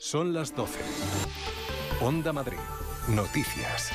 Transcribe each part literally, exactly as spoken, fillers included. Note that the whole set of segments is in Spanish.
Son las doce. Onda Madrid. Noticias.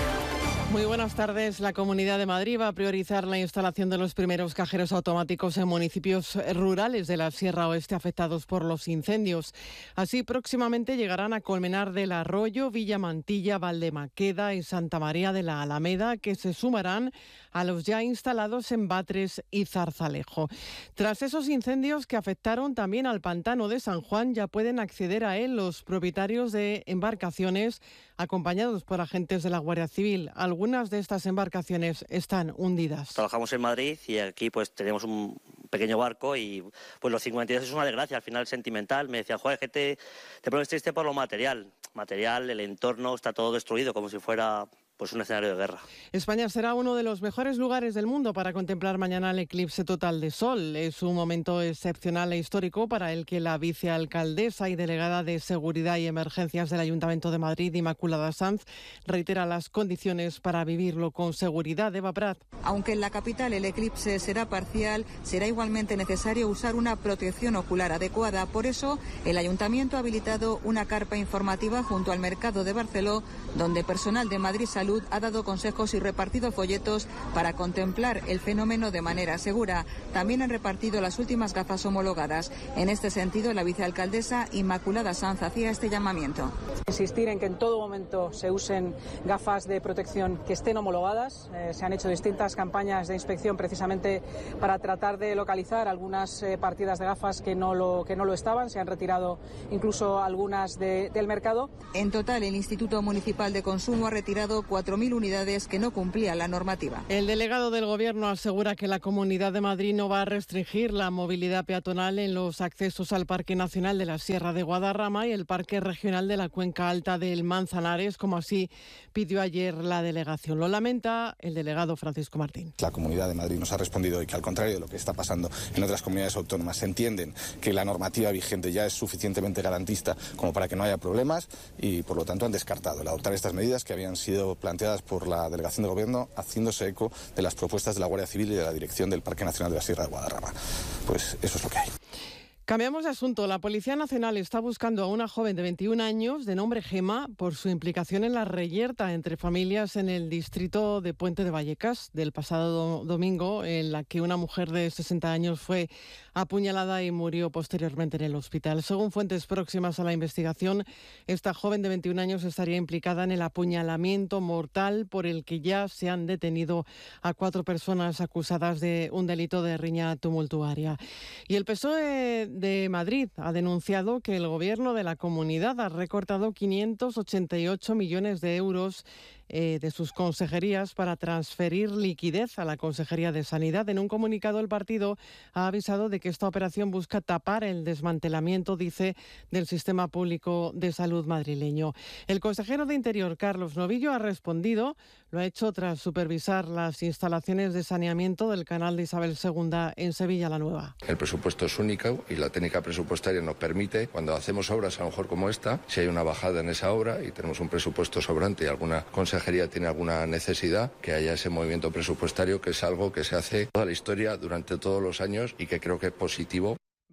Muy buenas tardes. La Comunidad de Madrid va a priorizar la instalación de los primeros cajeros automáticos en municipios rurales de la Sierra Oeste afectados por los incendios. Así, próximamente llegarán a Colmenar del Arroyo, Villamantilla, Valdemaqueda y Santa María de la Alameda, que se sumarán a los ya instalados en Batres y Zarzalejo. Tras esos incendios que afectaron también al pantano de San Juan, ya pueden acceder a él los propietarios de embarcaciones acompañados por agentes de la Guardia Civil. Algunas de estas embarcaciones están hundidas. Trabajamos en Madrid y aquí pues tenemos un pequeño barco y pues los cincuenta y dos es una desgracia, al final sentimental. Me decían, joder, que te, te pones triste por lo material. Material, el entorno está todo destruido como si fuera pues un escenario de guerra. España será uno de los mejores lugares del mundo para contemplar mañana el eclipse total de sol. Es un momento excepcional e histórico para el que la vicealcaldesa y delegada de Seguridad y Emergencias del Ayuntamiento de Madrid, Inmaculada Sanz, reitera las condiciones para vivirlo con seguridad. Eva Prat. Aunque en la capital el eclipse será parcial, será igualmente necesario usar una protección ocular adecuada. Por eso, el Ayuntamiento ha habilitado una carpa informativa junto al Mercado de Barceló, donde personal de Madrid Salud ha dado consejos y repartido folletos para contemplar el fenómeno de manera segura. También han repartido las últimas gafas homologadas. En este sentido, la vicealcaldesa Inmaculada Sanz hacía este llamamiento. Insistir en que en todo momento se usen gafas de protección que estén homologadas. Eh, se han hecho distintas campañas de inspección precisamente para tratar de localizar algunas eh, partidas de gafas que no lo, que no lo estaban. Se han retirado incluso algunas de, del mercado. En total, el Instituto Municipal de Consumo ha retirado cuatro mil unidades que no cumplían la normativa. El delegado del Gobierno asegura que la Comunidad de Madrid no va a restringir la movilidad peatonal en los accesos al Parque Nacional de la Sierra de Guadarrama y el Parque Regional de la Cuenca Alta del Manzanares, como así pidió ayer la delegación. Lo lamenta el delegado Francisco Martín. La Comunidad de Madrid nos ha respondido y que, al contrario de lo que está pasando en otras comunidades autónomas, entienden que la normativa vigente ya es suficientemente garantista como para que no haya problemas y, por lo tanto, han descartado el adoptar estas medidas que habían sido planteadas por la delegación de Gobierno, haciéndose eco de las propuestas de la Guardia Civil y de la dirección del Parque Nacional de la Sierra de Guadarrama. Pues eso es lo que hay. Cambiamos de asunto. La Policía Nacional está buscando a una joven de veintiún años de nombre Gema por su implicación en la reyerta entre familias en el distrito de Puente de Vallecas del pasado domingo, en la que una mujer de sesenta años fue apuñalada y murió posteriormente en el hospital. Según fuentes próximas a la investigación, esta joven de veintiún años estaría implicada en el apuñalamiento mortal por el que ya se han detenido a cuatro personas acusadas de un delito de riña tumultuaria. Y el P S O E de Madrid ha denunciado que el Gobierno de la comunidad ha recortado quinientos ochenta y ocho millones de euros eh, de sus consejerías para transferir liquidez a la Consejería de Sanidad. En un comunicado, el partido ha avisado de que esta operación busca tapar el desmantelamiento, dice, del sistema público de salud madrileño. El consejero de Interior, Carlos Novillo, ha respondido. Lo ha hecho tras supervisar las instalaciones de saneamiento del canal de Isabel segunda en Sevilla la Nueva. El presupuesto es único y la técnica presupuestaria nos permite, cuando hacemos obras a lo mejor como esta, si hay una bajada en esa obra y tenemos un presupuesto sobrante y alguna consejería tiene alguna necesidad, que haya ese movimiento presupuestario, que es algo que se hace toda la historia durante todos los años y que creo que es positivo.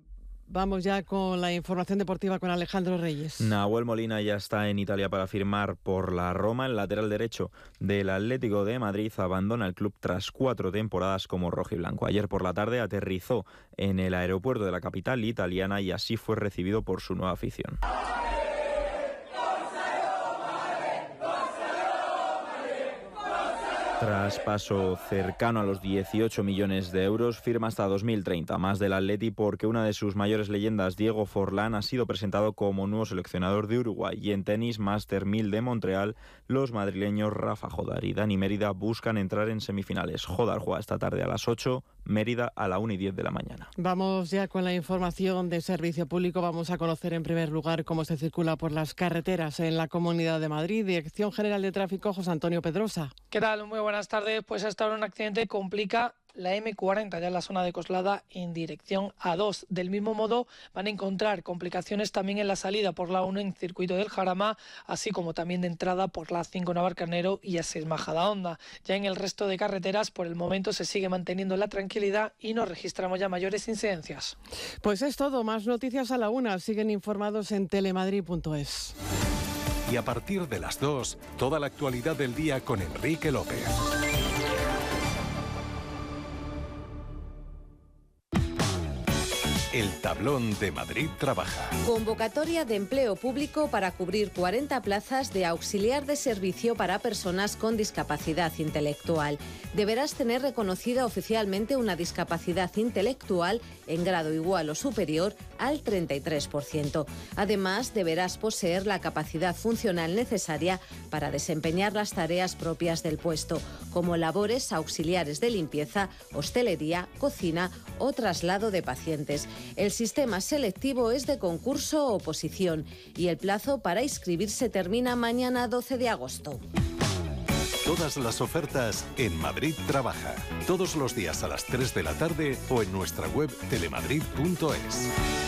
Vamos ya con la información deportiva con Alejandro Reyes. Nahuel Molina ya está en Italia para firmar por la Roma. El lateral derecho del Atlético de Madrid abandona el club tras cuatro temporadas como rojiblanco. Ayer por la tarde aterrizó en el aeropuerto de la capital italiana y así fue recibido por su nueva afición. Tras paso cercano a los dieciocho millones de euros, firma hasta dos mil treinta, más del Atleti, porque una de sus mayores leyendas, Diego Forlán, ha sido presentado como nuevo seleccionador de Uruguay. Y en tenis, Master mil de Montreal, los madrileños Rafa Jodar y Dani Mérida buscan entrar en semifinales. Jodar juega esta tarde a las ocho, Mérida a la una y diez de la mañana. Vamos ya con la información de servicio público. Vamos a conocer en primer lugar cómo se circula por las carreteras en la Comunidad de Madrid. Dirección General de Tráfico, José Antonio Pedrosa. ¿Qué tal? Muy buenas tardes. Pues hasta ahora un accidente complica la eme cuarenta ya en la zona de Coslada en dirección A dos. Del mismo modo van a encontrar complicaciones también en la salida por la uno en circuito del Jarama, así como también de entrada por la cinco Navalcarnero y A seis Majadahonda. Ya en el resto de carreteras por el momento se sigue manteniendo la tranquilidad y no registramos ya mayores incidencias. Pues es todo, más noticias a la una. Siguen informados en telemadrid punto es. Y a partir de las dos, toda la actualidad del día con Enrique López. El tablón de Madrid Trabaja. Convocatoria de empleo público para cubrir cuarenta plazas de auxiliar de servicio para personas con discapacidad intelectual. Deberás tener reconocida oficialmente una discapacidad intelectual en grado igual o superior al treinta y tres por ciento. Además, deberás poseer la capacidad funcional necesaria para desempeñar las tareas propias del puesto, como labores auxiliares de limpieza, hostelería, cocina o traslado de pacientes. El sistema selectivo es de concurso o oposición y el plazo para inscribirse termina mañana doce de agosto. Todas las ofertas en Madrid Trabaja. Todos los días a las tres de la tarde o en nuestra web telemadrid punto es.